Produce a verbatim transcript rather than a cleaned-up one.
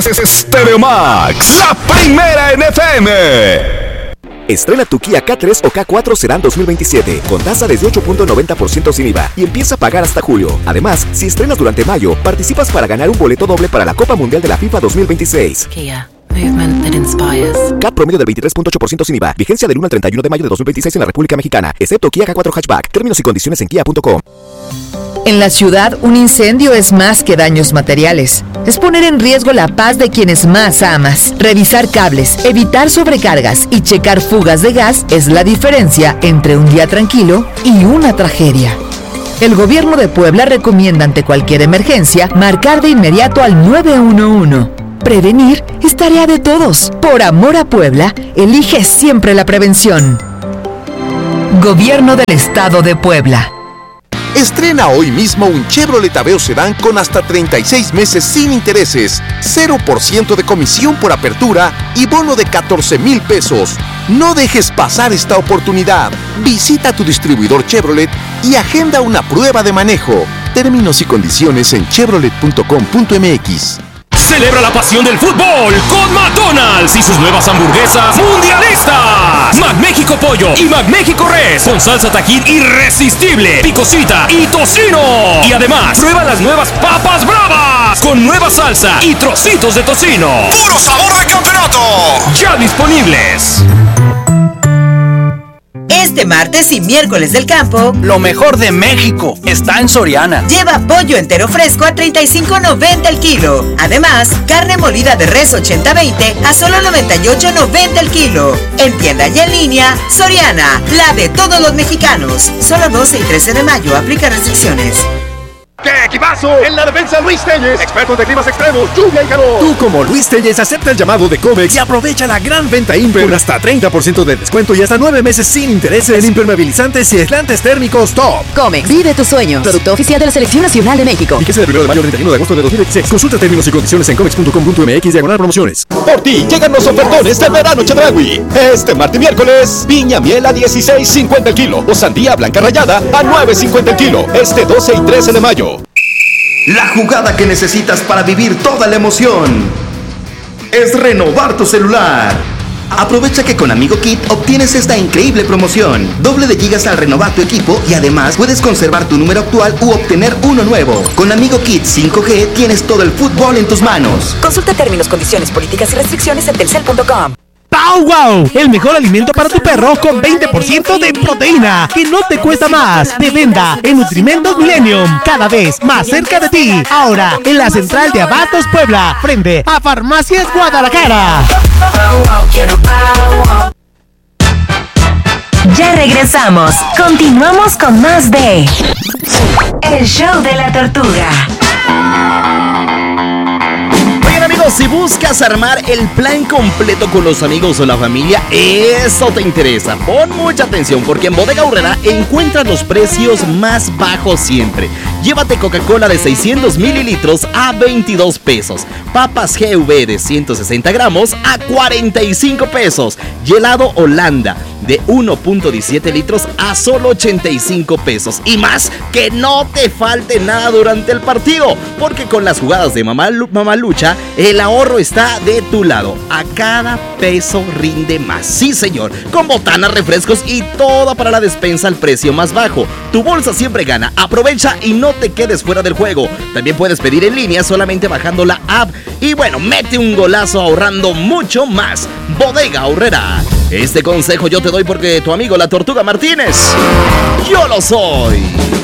Stereo Max, la primera en F M. Estrena tu Kia K tres o K cuatro Sedan dos mil veintisiete con tasa desde ocho punto noventa por ciento sin I V A y empieza a pagar hasta julio. Además, si estrenas durante mayo, participas para ganar un boleto doble para la Copa Mundial de la FIFA dos mil veintiséis. Kia, movement that inspires. C A P promedio del veintitrés punto ocho por ciento sin I V A. Vigencia del uno al treinta y uno de mayo de dos mil veintiséis en la República Mexicana, excepto Kia K cuatro Hatchback. Términos y condiciones en kia punto com. En la ciudad, un incendio es más que daños materiales. Es poner en riesgo la paz de quienes más amas. Revisar cables, evitar sobrecargas y checar fugas de gas es la diferencia entre un día tranquilo y una tragedia. El gobierno de Puebla recomienda ante cualquier emergencia marcar de inmediato al nueve uno uno. Prevenir es tarea de todos. Por amor a Puebla, elige siempre la prevención. Gobierno del Estado de Puebla. Estrena hoy mismo un Chevrolet Aveo Sedán con hasta treinta y seis meses sin intereses, cero por ciento de comisión por apertura y bono de catorce mil pesos. No dejes pasar esta oportunidad. Visita tu distribuidor Chevrolet y agenda una prueba de manejo. Términos y condiciones en chevrolet punto com punto m x. Celebra la pasión del fútbol con McDonald's y sus nuevas hamburguesas mundialistas. McMéxico Pollo y McMéxico Res con salsa Tajín irresistible, picosita y tocino. Y además, prueba las nuevas papas bravas con nueva salsa y trocitos de tocino. ¡Puro sabor de campeonato! Ya disponibles. Este martes y miércoles del campo, lo mejor de México está en Soriana. Lleva pollo entero fresco a treinta y cinco noventa el kilo. Además, carne molida de res ochenta veinte a solo noventa y ocho noventa el kilo. En tienda y en línea, Soriana, la de todos los mexicanos. Solo doce y trece de mayo, aplica restricciones. ¡Qué equipazo! En la defensa Luis Telles, expertos de climas extremos, lluvia y calor. Tú como Luis Telles acepta el llamado de Comex y aprovecha la gran venta Imper con hasta treinta por ciento de descuento y hasta nueve meses sin intereses en impermeabilizantes y aislantes térmicos top. Comex, vive tus sueños. Producto oficial de la Selección Nacional de México. Fíjese del primero de mayo al treinta y uno de agosto de dos mil veintiséis. Consulta términos y condiciones en comex punto com punto m x diagonal promociones. Por ti llegan los ofertones de verano Chedraui. Este martes y miércoles, piña miel a dieciséis cincuenta el kilo o sandía blanca rallada a nueve cincuenta el kilo. Este doce y trece de mayo. La jugada que necesitas para vivir toda la emoción es renovar tu celular. Aprovecha que con Amigo Kit obtienes esta increíble promoción. Doble de gigas al renovar tu equipo y además puedes conservar tu número actual u obtener uno nuevo. Con Amigo Kit cinco G tienes todo el fútbol en tus manos. Consulta términos, condiciones, políticas y restricciones en telcel punto com. ¡Pau Wow! El mejor alimento para tu perro con veinte por ciento de proteína que no te cuesta más. De venta en Nutrimentos Millennium, cada vez más cerca de ti. Ahora en la central de Abatos Puebla, frente a Farmacias Guadalajara. Ya regresamos. Continuamos con más de El Show de la Tortuga. Amigos, si buscas armar el plan completo con los amigos o la familia, eso te interesa. Pon mucha atención porque en Bodega Aurrera encuentras los precios más bajos siempre. Llévate Coca-Cola de seiscientos mililitros a veintidós pesos. Papas G V de ciento sesenta gramos a cuarenta y cinco pesos. Y helado Holanda de uno punto diecisiete litros a solo ochenta y cinco pesos. Y más, que no te falte nada durante el partido, porque con las jugadas de Mamá, Mamalucha, el ahorro está de tu lado. A cada peso rinde más. Sí, señor. Con botanas, refrescos y todo para la despensa al precio más bajo. Tu bolsa siempre gana. Aprovecha y no te quedes fuera del juego. También puedes pedir en línea solamente bajando la app. Y bueno, mete un golazo ahorrando mucho más. Bodega Aurrera. Este consejo yo te doy porque tu amigo la Tortuga Martínez, yo lo soy.